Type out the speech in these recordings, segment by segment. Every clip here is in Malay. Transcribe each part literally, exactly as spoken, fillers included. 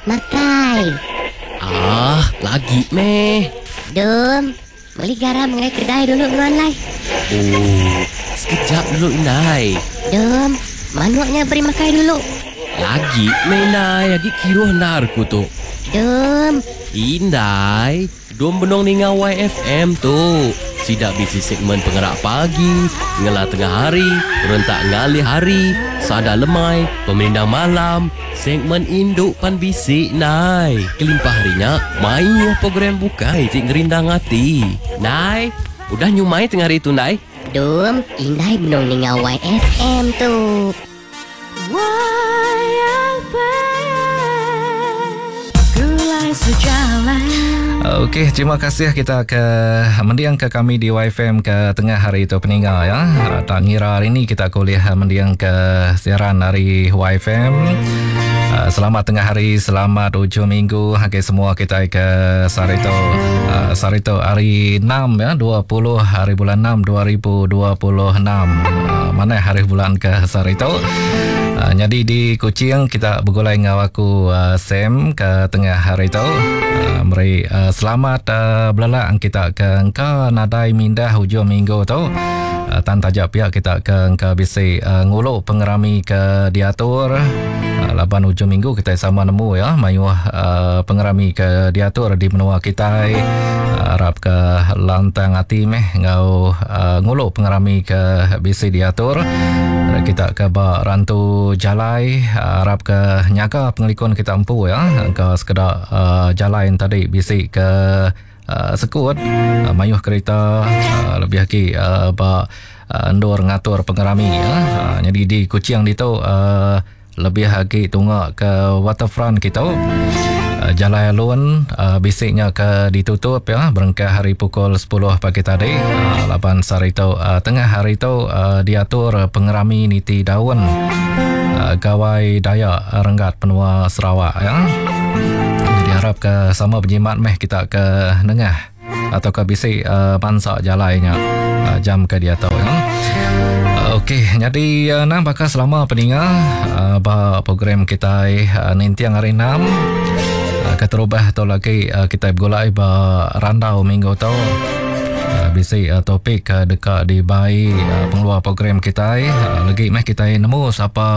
Makai. Ah, lagi meh. Dum, beli garam ngai kedai dulu nuan lai. Oh, sekejap dulu Inai. Dum, manuaknya beri makai dulu. Lagi meh Inai, lagi kira narku tu. Dum, Indai, dom benong ni ngawai F M tu. Sidak bisi segmen pengerak pagi, ngelah tengah hari, rentak ngalih hari, sada lemai, pemerintah malam, segmen induk pan bisik Nai. Kelimpah harinya, main program bukai cik ngerindang hati. Nai, udah nyumai tengah hari tu Nai? Dum, Indai benong ni ngawai F M tu. Y F M Gulai sejalan. Okey, terima kasih kita ke mendiang ke kami di Y F M ke tengah hari itu peninggal ya. Tak ngira hari ini kita kuliah mendiang ke siaran hari Y F M. Selamat tengah hari, selamat ujung minggu. Okey, semua kita ke Sarito. Uh, Sarito hari enam ya, dua puluh hari bulan enam dua ribu dua puluh enam. Uh, mana hari bulan ke Sarito? Uh, jadi di Kuching kita bergulai dengan aku uh, Sam ke tengah hari itu. Uh, meri uh, selamat uh, belalang kita ke engkau nadai mindah hujung minggu tu. Uh, tan tajak pihak kita ke engkau bisi uh, nguluk pengerami ke diatur. Uh, laban hujung minggu kita sama nemu ya mayuh uh, pengerami ke diatur di menua kita. Uh, harap ke lantang hati meh ngau uh, nguluk pengerami ke bisi diatur. Uh, kita ke ba rantu jalai, uh, harap ke nyaga pengelikun kita empu ya ke sekedar uh, jalai tadi bisi ke uh, sekut uh, mayuh kereta uh, lebih lagi uh, ba uh, endur ngatur pengerami ya. Uh, jadi di Kuching itu uh, lebih lagi tunggak ke waterfront kita. Uh, Jalai alun uh, bisiknya ke ditutup ya berengkah hari pukul sepuluh pagi tadi. Uh, lapan sari itu uh, tengah hari itu uh, diatur pengerami niti daun uh, gawai Dayak Renggat Penua Sarawak ya. Jadi harap ke sama penjimat meh kita ke nengah atau ke bisik uh, bansak jalainya uh, jam ke dia tahu ya. Okey, jadi uh, nang bakal selama peninggal uh, bah program kita uh, nintiang hari enam uh, keterubah atau lagi uh, kita bergulai bah randau minggu tu uh, bisi uh, topik uh, dekat di bayi uh, pengeluar program kita uh, lagi meh kita nemu siapa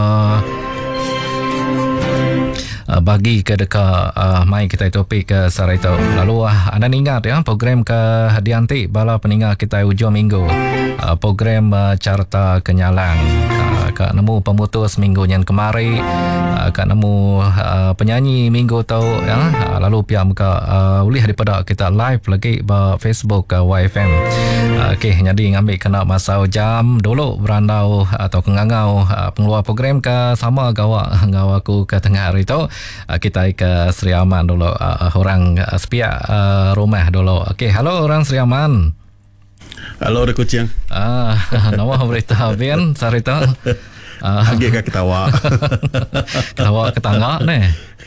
Uh, bagi ke dekat uh, mai kita topik ke sara itu. Lalu uh, anda ingat ya program ke diantik bala peninggal kita hujung minggu. Uh, program uh, carta kenyalang. Uh, kak nemu pemutus minggu yang kemari. Uh, kak nemu uh, penyanyi minggu tu ya. Uh, lalu pihak muka uh, ulih daripada kita live lagi ba Facebook uh, Y F M. Uh, Okey, jadi ngambil kena masa jam dulu berandau atau kengangau uh, pengeluar program ke sama gawa gawa aku ke tengah hari tu. Uh, kita ke Sri Aman dulu uh, orang uh, sepiak uh, rumah dulu. Okey, halo orang Sri Aman. Halo di Kuching. Ah, nama berita Bian Sarita. Ah, lagi ke ketawa. Ketawa ketangga ni.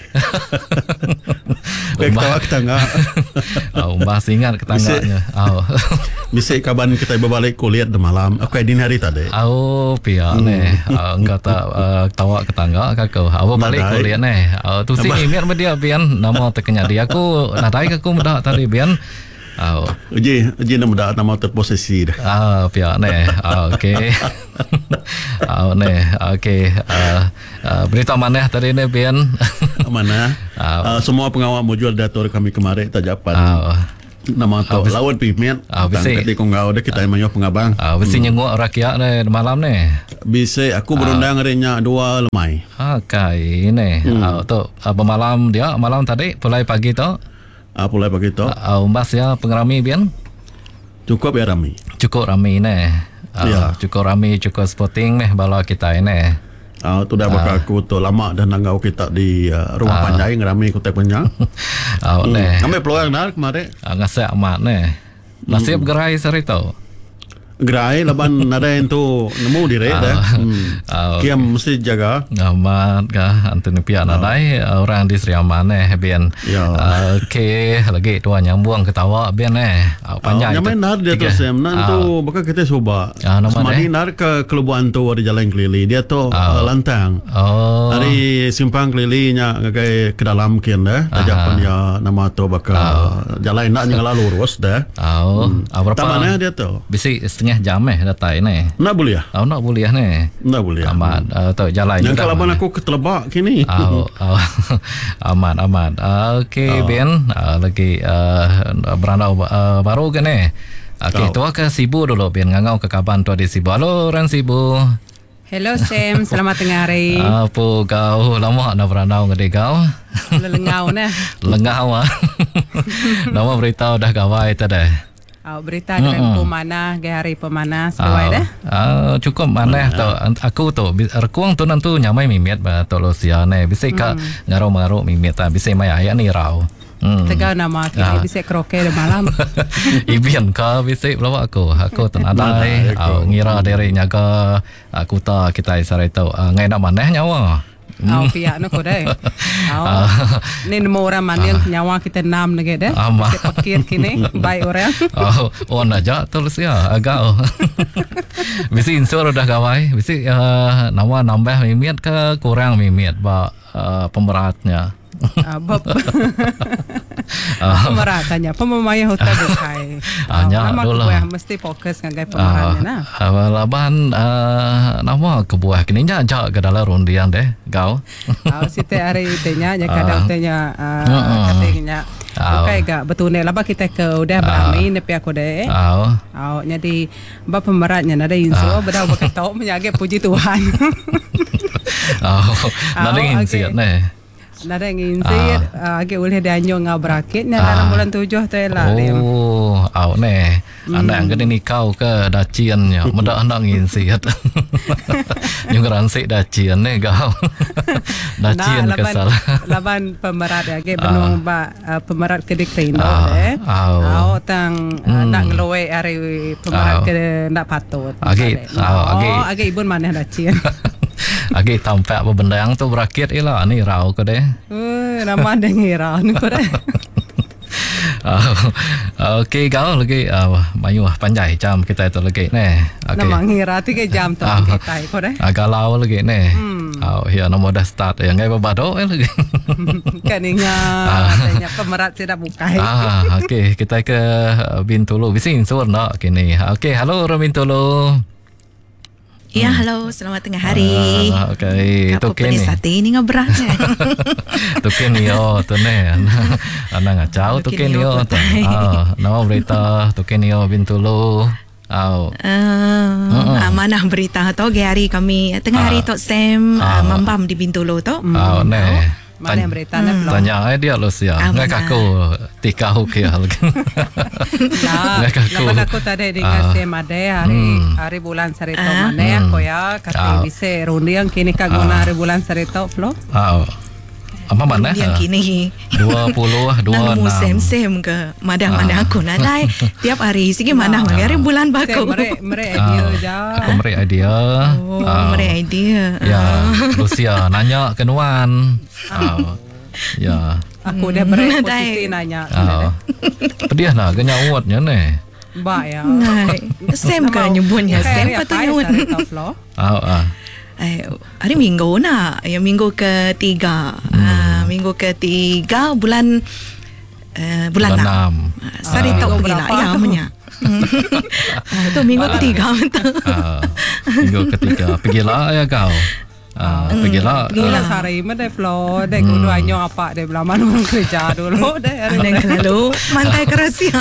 Ketawa ketangga. Oh, mbah singat ketangganya. Oh. Bisa kaban kita berbalik kuliah di malam. Aku dini hari tadi. Oh, pia ni. Engkau tak ketawa ketangga kakau. Aku balik kuliah ni. Tu si imir dia Bian nama tekenya dia. Aku nadai aku muda tadi Bian. Oh. Uji, uji nama dah nama terposisi dah. Ah, pihak ni. Ah, okey. Ah, ni. Okey. Ah, uh, berita mana tadi ni Bian? Mana? Ah, uh, semua pengawal mujual dator kami kemarin tak dapat. Ah, nama tu ah, lawan pimpinan. Ah, bisi. Ketika ngau dah kita mayu pengabang. Ah, bisi hmm. nyenguk rakyat ni malam ni. Bisa aku berundang ah. harinya dua lemai. Ah, kai ni. Hmm. Ah, tu ah, malam dia malam tadi mulai pagi tu. Ah, mulai pagi tu. Ah, umbas ya pengerami Bian. Cukup ya ramai. Cukup ramai ni. Ah, ya. Cukup ramai, cukup sporting ni bala kita ini. Ah, tu dah bakal aku tu lama dan nangau kita di uh, rumah ah. Panjai ngerami kota Panjang. Ah, hmm. ni. Ambil peluang dah kemarin. Ah, ngasak amat ni. Nasib hmm. gerai sari tu. gerai laban ada yang tu nemu direct dah. Hmm. Ah, Kiam mesti jaga. Amat kah antun pihak nadai orang di Sri Aman eh Ben. Ya. Okey lagi tuan nyambung ketawa Ben eh. Ah, panjang. Yang main nar dia tu Sam. Nan tu bakal kita coba. Ah, nama Semadi dia? nar ke kelubuan tu ada jalan kelili. Dia tu Ah. uh, lantang. Oh. Dari simpang kelilinya ngagai ke dalam kian dah. Tajapan dia nama tu bakal jalan nak nyala lurus dah. Oh. Ah, berapa? Tamannya dia tu. Bisi setengah jam eh datang ni. Nak boleh ya? Oh nak boleh ni. Nak boleh. Amat uh, tu jalan Yang juga. kalau abang aku ketelebak kini. Oh, oh. amat amat. Uh, Okey Oh. Ben uh, lagi uh, berandau uh, baru ke ni. Okey Oh. tu ke Sibu dulu Ben ngangau ke kaban tu di Sibu. Halo orang Sibu. Hello Sam, selamat tengah hari. Apa kau lama nak berandau ke kau? Lelengau nah. Lengau ah. Nama beritahu dah kawai tadi. Oh, berita dengan pemanah, ke hari pemanah sesuai dah. Ah, cukup mana tu aku tu rekuang tu nantu nyamai mimit ba to losia ne bisa ka ngaro-ngaro mimit ta bisa mai ayah ni rau. Hmm. Tegau nama kita bisa kroke dah malam. Ibian ka bisa lawa aku aku tenadai au ngira dari nyaga aku ta kita sarai tau ngai nak maneh nyawa. Oh pihak nak kodai. Oh, ni nemu orang mana yang nyawa kita enam lagi dah. Ama. Saya pikir kini baik orang. Oh, oh naja terus ya agak. Bisa insur dah kawai. Bisa uh, nama nambah mimit ke kurang mimit ba uh, pemeratnya. Ah, bab. Pemeratannya, pemamaya hotel bukai. Hanya nama dolah. kebuah mesti fokus dengan pemeratannya nah. Uh, laban uh, nama kebuah kini nya ajak ke dalam rundian deh kau. Oh, site hari tanya nya kadang tanya katanya. Ah. Bukai gak betul ni laba kita ke udah beramai nepi aku deh. Au. Oh, jadi bab pemeratnya nada inso bedau beketok menyage puji Tuhan. Oh, nanti Oh, insiat okay. nih. Nada nginsir age ulih danyo nga bracket nya dalam bulan tujuh tu lah. Oh, au nih. Anak yang gede nikau ke daciannya, medak anak insiat. Yung ransi dacian nih kau. Dacian kesal. Laban pemerat age benung ba pemerat kedik tino Ah, deh. au. Au tang nak ngelowe hari pemerat Au. ke nak patut. Age, au, age. Oh, age ibun maneh dacian. Agi tampak apa benda yang tu berakit ilah ni rau ke deh. Uh, nama ada ngira ni kau dah. Okey kau lagi uh, mayu panjai jam kita itu lagi ni. Nama ngira tiga jam tu Ah. kita kau dah. Agak lau lagi ni. Oh, ya nama dah start yang ngai babado lagi. Kaninya tanya pemerat tidak bukai. Ah, okey kita ke Bintulu. Bisa insur nak kini. Okey, halo orang Bintulu. Ya, halo, selamat tengah hari. Ah, okey, Apa tu kini. penis sate ni ngeberat je. Tu kini yo tu ni. Anak ngacau tu Tu kini kini yo. yo, betul. Ah, nama berita tu kini yo Bintulu. Au. Uh, amanah berita tu hari kami tengah hari tu Sam uh, mambam di Bintulu tu. Au ne. Mana yang berita ni belum? Tanya ai dia lo sia. Ah, Ngai benar. kaku tika hukia lagi. Nah, Ngai kaku. lepas aku tadi dengan si Made hari hari bulan sarito mana aku ya kata bisa rundi yang kini kaguna hari bulan sarito flow. Au. Apa mana? Yang kini dua puluh dua nang mu Sam enam. Sam ke madang-madang aku nadai tiap hari sigi mana hari bulan baku. Mere mere idea je. Aku beri idea. Oh, Au. mereka idea. Ya, Lucia nanya kenuan. Au. Ya. Aku dah beri Hmm, posisi dai. nanya. Au. Pedih lah kenyawatnya ni. Ba ya. Ngai. Sam ke nyebutnya Sam Kayak patut apa nyebut. sarito flow? Au ah. Eh, hari Minggu nak, yang Minggu ketiga, hmm. uh, Minggu ketiga bulan uh, bulan Bulan enam. enam. Uh, Sari Ah. tak Minggu pergi lah, berapa ya tu? punya. Ah, itu minggu ketiga betul. Ah, minggu ketiga. Pergilah ya kau. Ah, pergilah. Gila ah, sehari mah deh flow, deh kudu anyo apa deh belah mana orang kerja dulu deh hari Dan ni. lalu mantai kerasia.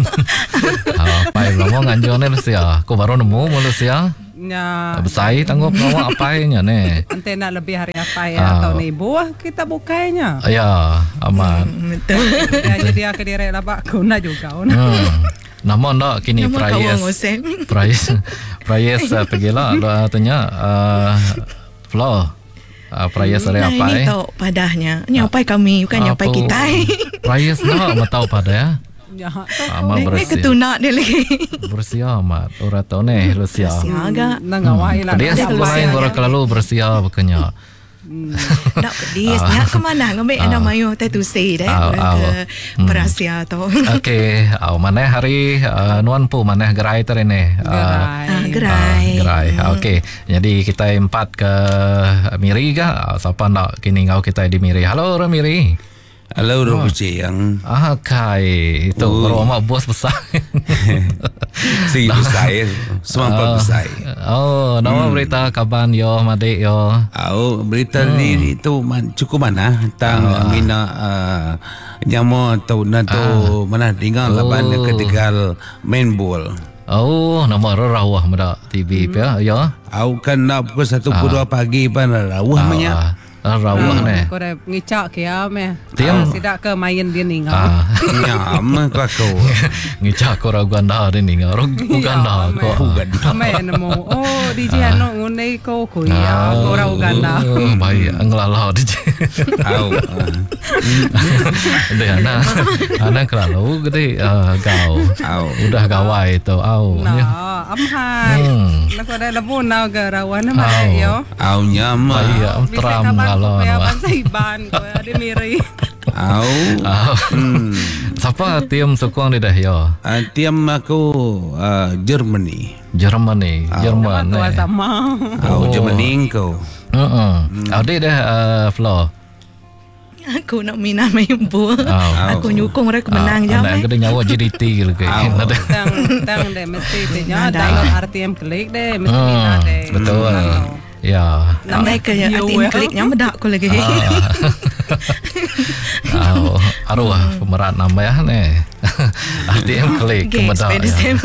ah, apa yang ngomong anjir ni Lucia. Kau baru nemu mu Lucia. Nya Besai tanggup ngomong apa nya ni. antena lebih hari apa ya Ah. atau ni buah kita bukainya. Ya, aman. Betul. Ya jadi aku direk lah pak guna juga. Una. Hmm. Nama nak kini Nama kawan Prayes. Sam. Prayes. Prayes uh, pergilah lu uh, tanya uh, Flo. Uh, Prayes hari Nah, apa ini eh? tahu padahnya. Nyapai kami, bukan nyapai Apa? kita. Prayes nak mau tahu pada ya. Ya. Amat Ni bersih. ketunak dia lagi. Bersih amat. Orang tahu nih Lucia. Agak Nangawai lah. Dia sebenarnya orang kelalu bersih bekenya. nak pedis. Nak ke mana? Ngambil anak mayu tatu say deh. Au, au. Ke Perasia tu. Okey, au mana hari uh, nuan pu mana gerai tadi ni. Gerai. Ah, gerai. Gerai. Okey. Jadi kita empat ke Miri ke? Siapa nak kini ngau kita di Miri? Halo orang Miri. Halo Robo Ceyang. Ah, kai. Itu Ui. rumah bos besar. Si besar ya. Semua besar. Oh, nama berita kaban yo, madik yo. Oh, berita ni itu man, cukup mana? Tang Amina uh, nyamo tau na tu mana tinggal Oh. laban ketegal main ball. Oh, nama rawah muda T V ya, yo. Au kan nak pukul satu pukul dua pagi pan rawah banyak. Ah, rawah ni. Kau dah ngicak ke ya meh. Tiang. Sidak ke main dia ni ngau. Ah, Nyam kau aku. ngicak ko Uganda ni ngau Uganda ko. Ame nemu. Oh, D J ano ngunai ko ko ya. Ko orang Uganda. Oh, baik ngelala di. Au. Dia anak anak kelalu gede uh, gau. Au. Udah gawai tu. Au. Nah, amhai. Hmm. Nak ada lebu na ke rawan Au. nama yo. Au nyam. Baik am Bisa teram kapan ngelala. ko ya Wah. ban saiban ko ada miri. Au. Au. Hmm. Siapa tim sokong dia dah yo? Uh, tiam aku uh, Germany. Germany, Jerman. Tua eh. sama. Au Germany kau. Heeh. Adik dah uh, Flo. Aku nak minat main bola. Au. Aku nyukung mereka menang je. Anak gede nyawa G D T gitu Au. kayak. Tang tang deh mesti tanya Ada. download R T M klik deh mesti Hmm, minat deh. betul. Ya. Nama ke Yo, tim well. kliknya medak aku lagi. Oh, arwah pemeran nama ya nih. R T M klik Gengs, kemedak beda ya. same.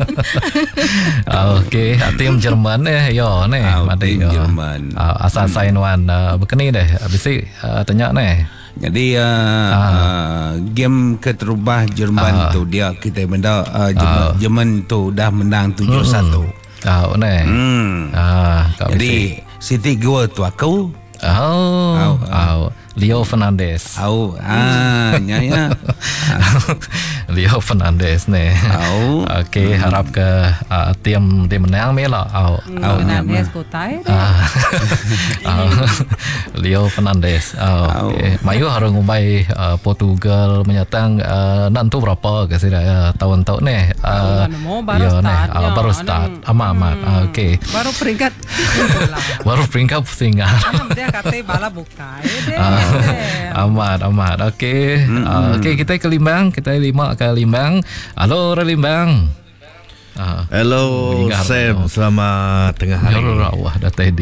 Okey, tim Jerman eh yo nih, Ah, madik tim yo. Jerman. Ah, asal Sainwan uh, bekeni deh. Habis uh, tanya nih. Jadi uh, uh, game keterubah Jerman Ah. tu dia kita benda uh, Jerman, Jerman tu dah menang tujuh satu. Tahu nih. Hmm. Ah, Kak Jadi City gol tu aku. Oh, Au, oh, Leo Fernandez. Au ah nyaya. Leo Fernandez nih. Au. Okey, harap ke uh, tim dia menang mela. Au. Au nak nes ko tai deh. Ah. Ah. Leo Fernandez. Oh, okay. Mayu harus ngumbai uh, Portugal menyatang uh, nantu berapa ke sih uh, tahun-tahun ni. Uh, Tahun mau baru start uh, nya. baru start. Anang- Amat-amat. Uh, okey. Baru peringkat. Baru peringkat pusingan. Anam dia kata bala bukai deh. Ah, amat amat. Okey. Uh, okey, kita ke Limbang, kita lima ke Limbang. Halo orang Limbang. Ah. Hello Ingat, Sam, oh. selamat tengah hari. Ya Allah, dah tadi.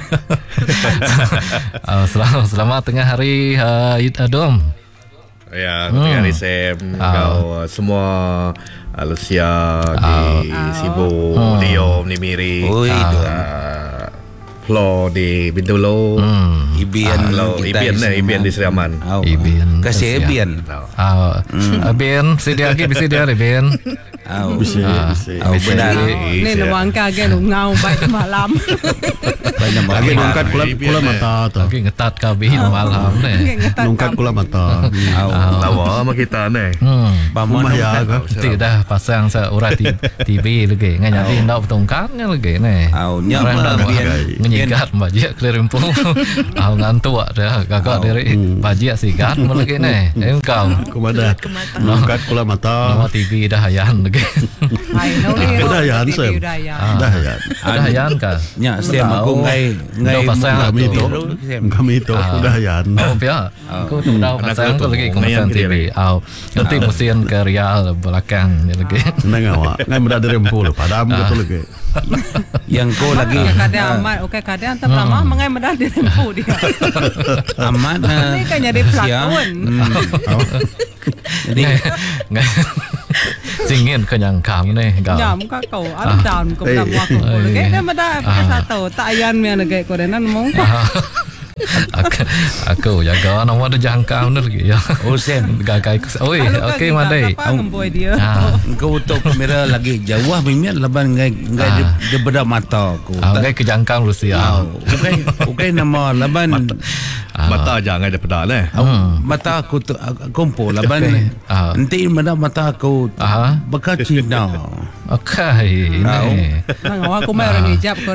uh, selamat, selamat tengah hari uh, Adom. Ya, tengah hari Sam, Ah. kau uh, semua uh, Lucia di Sibu, Leo di Miri, Oi, Dom. uh, Flo di Bintulu, Hmm. Ibian Halo, kita Ibian semua. eh, Ibian di Seriaman. Au. Ibian. Kasih Ibian. Ah, uh, Ben, sedia lagi, bisa dia Ben. Au. Bisa, Ah. bisa. Au Bisa benar. jadi. Ni nuang kage nu ngau baik malam. Banyak Lagi banget. nungkat kula kula mata tu. Lagi ngetat kabin malam ni. Nungkat kula mata. Au. Lawa sama kita ni. Hmm. Paman Rumah ya ke? Tidak pasang seorang T V lagi. Ngan jadi nak betongkan lagi ni. Au nyam Orang dah Ibian. menyikat bajak kelirimpung. Au ngantuk dah. Kakak dari bajak sikat lagi ni. Engkau. Kumada. Nungkat kula mata. Nama T V dah hayan lagi. Ai no ni. Udah ya, Sam. Udah ya. Dah ya. Dah hayan kah? Nya Sam aku ngai ngai Dah pasang Kami tu. itu, kami itu udah ya. Oh pia. Aku tu dah pasang tu lagi lumayan kemasan T V. Au. Nanti musim ke Real belakang ni lagi. Nang awak, ngai muda dari empul, padam gitu lagi. yang kau lagi Ya kadang amat, okey kadang tak lama mengai medah di tempo dia. amat Ni kan jadi pelakon. Jadi Ngai. Singin kenyang kam ni kau. Ya muka kau ada down kau dah muak kau lagi. Dia medah pakai satu. Tak ayan me lagi kau dan mu. aku, aku jaga nama tu jangka benar ke ya. Oh Sen. Gagai. Oi, okey Madai. Apa ngemboi dia? Ha. Kau untuk kamera lagi jauh bimian laban ngai ngai dia, dia bedak mata aku. Ah, okay kejangkang Rusia. Okey, okey nama laban Mata jangan ada pedal eh. Hmm. Mata aku tu kumpul laban Ah. nanti mana mata aku Ah. bakal Cina. Okey. Ini. Nang aku mai orang hijab ko